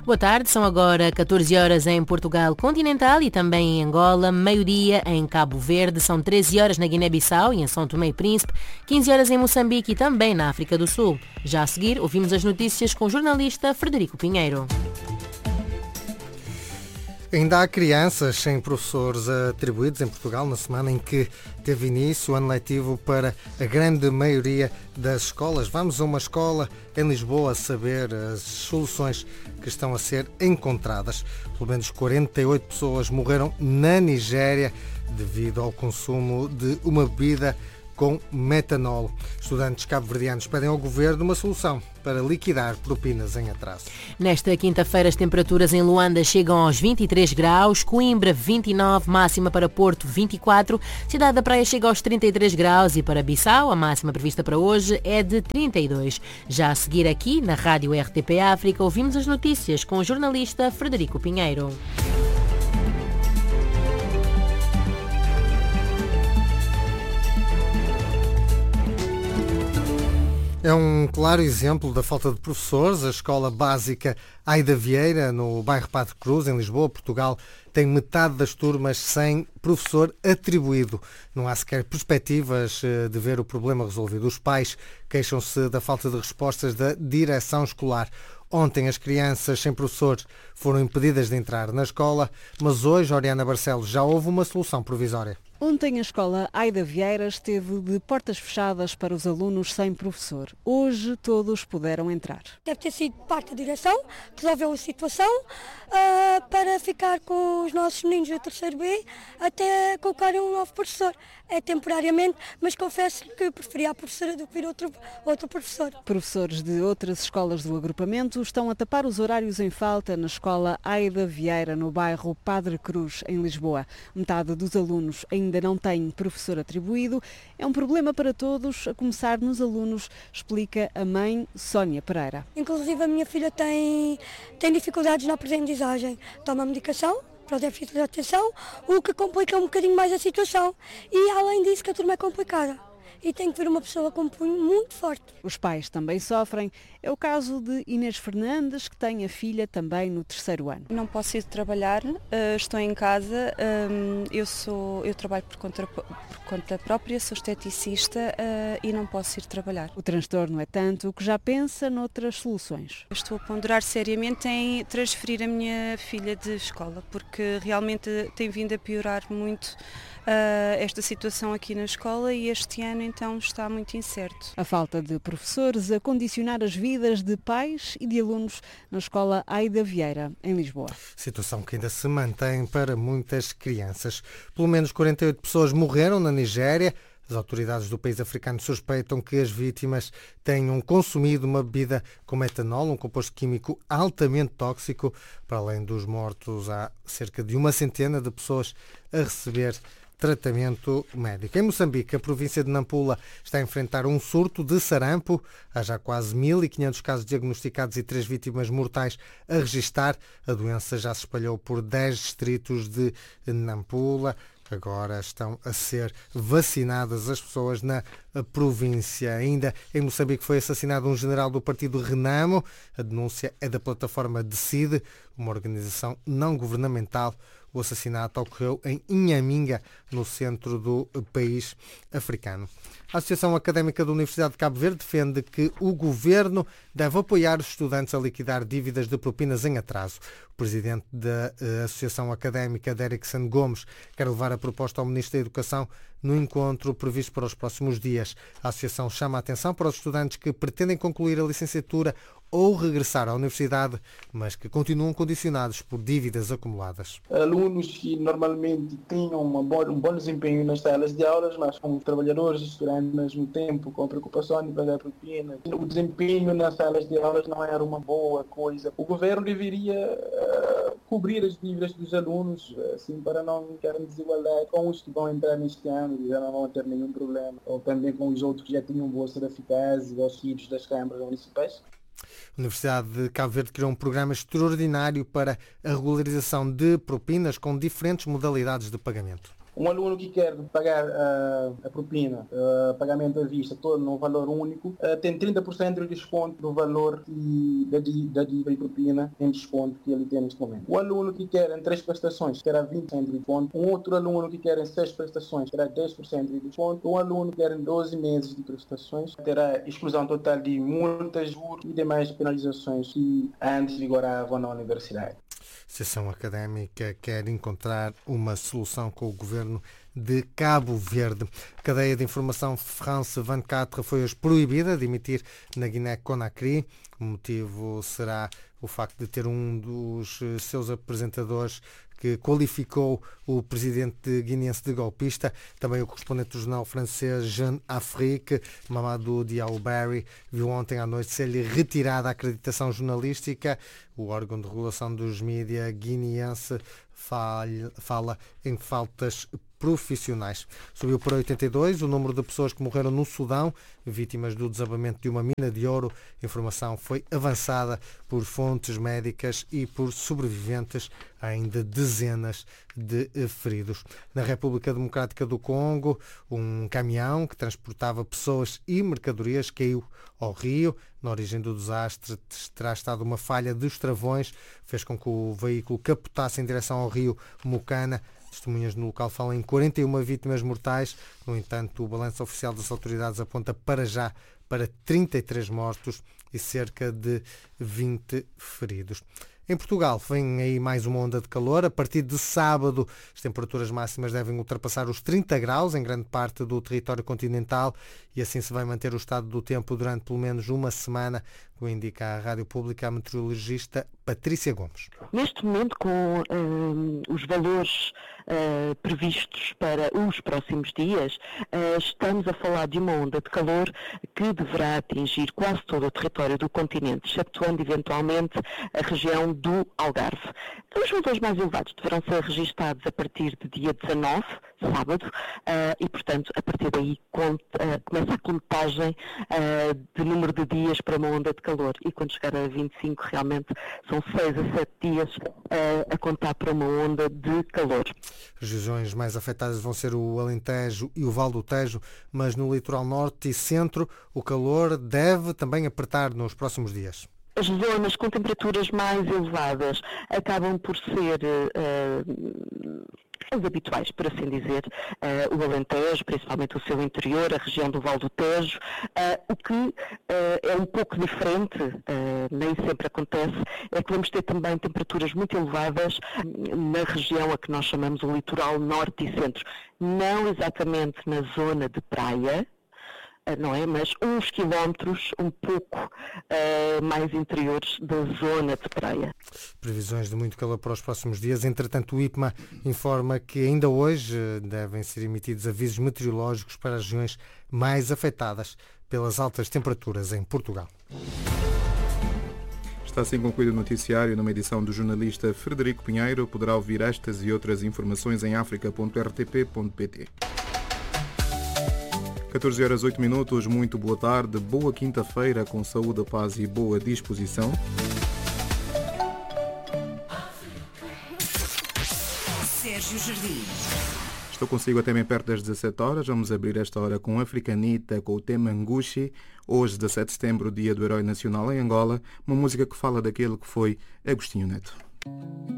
Boa tarde, são agora 14 horas em Portugal continental e também em Angola, meio-dia em Cabo Verde, são 13 horas na Guiné-Bissau e em São Tomé e Príncipe, 15 horas em Moçambique e também na África do Sul. Já a seguir, ouvimos as notícias com o jornalista Frederico Pinheiro. Ainda há crianças sem professores atribuídos em Portugal na semana em que teve início o ano letivo para a grande maioria das escolas. Vamos a uma escola em Lisboa saber as soluções que estão a ser encontradas. Pelo menos 48 pessoas morreram na Nigéria devido ao consumo de uma bebida com metanol. Estudantes cabo-verdianos pedem ao governo uma solução para liquidar propinas em atraso. Nesta quinta-feira as temperaturas em Luanda chegam aos 23 graus, Coimbra 29, máxima para Porto 24, Cidade da Praia chega aos 33 graus e para Bissau a máxima prevista para hoje é de 32. Já a seguir aqui na Rádio RTP África ouvimos as notícias com o jornalista Frederico Pinheiro. É um claro exemplo da falta de professores. A escola básica Aida Vieira, no bairro Padre Cruz, em Lisboa, Portugal, tem metade das turmas sem professor atribuído. Não há sequer perspectivas de ver o problema resolvido. Os pais queixam-se da falta de respostas da direção escolar. Ontem as crianças sem professores foram impedidas de entrar na escola, mas hoje, Oriana Barcelos, já houve uma solução provisória. Ontem a escola Aida Vieira esteve de portas fechadas para os alunos sem professor. Hoje todos puderam entrar. Deve ter sido parte da direção que resolveu a situação para ficar com os nossos meninos do terceiro B até colocarem um novo professor. É temporariamente, mas confesso que preferia a professora do que vir outro professor. Professores de outras escolas do agrupamento estão a tapar os horários em falta na escola Aida Vieira, no bairro Padre Cruz, em Lisboa. Metade dos alunos ainda não tem professor atribuído. É um problema para todos, a começar nos alunos, explica a mãe Sónia Pereira. Inclusive a minha filha tem dificuldades na aprendizagem. Toma medicação para o déficit de atenção, o que complica um bocadinho mais a situação. E além disso que a turma é complicada. E tem que vir uma pessoa com um punho muito forte. Os pais também sofrem. É o caso de Inês Fernandes, que tem a filha também no terceiro ano. Não posso ir trabalhar, estou em casa, eu trabalho por conta própria, sou esteticista e não posso ir trabalhar. O transtorno é tanto que já pensa noutras soluções. Estou a ponderar seriamente em transferir a minha filha de escola, porque realmente tem vindo a piorar muito esta situação aqui na escola e este ano então está muito incerto. A falta de professores a condicionar as vidas de pais e de alunos na escola Aida Vieira, em Lisboa. Situação que ainda se mantém para muitas crianças. Pelo menos 48 pessoas morreram na Nigéria. As autoridades do país africano suspeitam que as vítimas tenham consumido uma bebida com metanol, um composto químico altamente tóxico. Para além dos mortos, há cerca de uma centena de pessoas a receber tratamento médico. Em Moçambique, a província de Nampula está a enfrentar um surto de sarampo. Há já quase 1.500 casos diagnosticados e 3 vítimas mortais a registar. A doença já se espalhou por 10 distritos de Nampula. Agora estão a ser vacinadas as pessoas na província. Ainda em Moçambique foi assassinado um general do partido Renamo. A denúncia é da plataforma Decide, uma organização não governamental. O assassinato ocorreu em Inhaminga, no centro do país africano. A Associação Académica da Universidade de Cabo Verde defende que o governo deve apoiar os estudantes a liquidar dívidas de propinas em atraso. O presidente da Associação Académica, Derrickson Gomes, quer levar a proposta ao Ministro da Educação no encontro previsto para os próximos dias. A Associação chama a atenção para os estudantes que pretendem concluir a licenciatura ou regressar à universidade, mas que continuam condicionados por dívidas acumuladas. Alunos que normalmente tinham um bom desempenho nas salas de aulas, mas como trabalhadores e estudantes ao mesmo tempo, com preocupação de pagar propinas. O desempenho nas salas de aulas não era uma boa coisa. O governo deveria cobrir as dívidas dos alunos, assim, para não terem desigualdade com os que vão entrar neste ano e já não vão ter nenhum problema, ou também com os outros que já tinham bolsa de eficácia, auxílios das câmaras municipais. A Universidade de Cabo Verde criou um programa extraordinário para a regularização de propinas com diferentes modalidades de pagamento. Um aluno que quer pagar a propina, pagamento à vista, todo no valor único, tem 30% de desconto do valor da dívida e propina em desconto que ele tem neste momento. O aluno que quer em 3 prestações terá 20% de desconto. Um outro aluno que quer em 6 prestações terá 10% de desconto. Um aluno que quer em 12 meses de prestações terá exclusão total de multas, juros e demais penalizações que antes vigoravam na universidade. A Associação Académica quer encontrar uma solução com o governo de Cabo Verde. A cadeia de informação France 24 foi hoje proibida de emitir na Guiné-Conakry. O motivo será o facto de ter um dos seus apresentadores que qualificou o presidente guineense de golpista. Também o correspondente do jornal francês Jeune Afrique, Mamadou Diallo-Barry, viu ontem à noite ser-lhe retirada a acreditação jornalística. O órgão de regulação dos mídias guineense fala em faltas profissionais. Subiu para 82 o número de pessoas que morreram no Sudão, vítimas do desabamento de uma mina de ouro. A informação foi avançada por fontes médicas e por sobreviventes, ainda dezenas de feridos. Na República Democrática do Congo, um caminhão que transportava pessoas e mercadorias caiu ao rio. Na origem do desastre terá estado uma falha dos travões, fez com que o veículo capotasse em direção ao rio Mucana. Testemunhas no local falam em 41 vítimas mortais. No entanto, o balanço oficial das autoridades aponta para já para 33 mortos e cerca de 20 feridos. Em Portugal vem aí mais uma onda de calor. A partir de sábado, as temperaturas máximas devem ultrapassar os 30 graus em grande parte do território continental e assim se vai manter o estado do tempo durante pelo menos uma semana, como indica a Rádio Pública a meteorologista Patrícia Gomes. Neste momento, com os valores previstos para os próximos dias, estamos a falar de uma onda de calor que deverá atingir quase todo o território do continente, exceptuando eventualmente a região do Algarve. Os valores mais elevados deverão ser registados a partir de dia 19, sábado, e portanto a partir daí começa a contagem de número de dias para uma onda de calor, e quando chegar a 25 realmente são 6 a 7 dias a contar para uma onda de calor. As regiões mais afetadas vão ser o Alentejo e o Val do Tejo, mas no litoral norte e centro o calor deve também apertar nos próximos dias. As zonas com temperaturas mais elevadas acabam por ser as habituais, por assim dizer, o Alentejo, principalmente o seu interior, a região do Val do Tejo. O que é um pouco diferente, nem sempre acontece, é que vamos ter também temperaturas muito elevadas na região a que nós chamamos o litoral norte e centro. Não exatamente na zona de praia, não é? Mas uns quilómetros um pouco mais interiores da zona de praia. Previsões de muito calor para os próximos dias. Entretanto, o IPMA informa que ainda hoje devem ser emitidos avisos meteorológicos para as regiões mais afetadas pelas altas temperaturas em Portugal. Está assim concluído o noticiário numa edição do jornalista Frederico Pinheiro. Poderá ouvir estas e outras informações em africa.rtp.pt. 14h08, muito boa tarde, boa quinta-feira com saúde, paz e boa disposição. Sérgio Jardim. Estou consigo até bem perto das 17 horas. Vamos abrir esta hora com Africanita, com o tema Ngushi. Hoje, 17 de setembro, dia do Herói Nacional em Angola. Uma música que fala daquele que foi Agostinho Neto.